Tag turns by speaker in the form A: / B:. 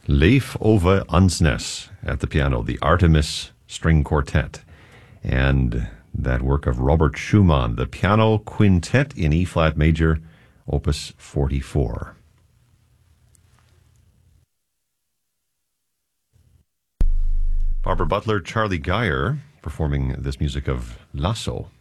A: Leif Ove Ansnes at the piano, the Artemis String Quartet, and that work of Robert Schumann, the Piano Quintet in E-flat major, Opus 44. Barbara Butler, Charlie Geyer performing this music of Lasso.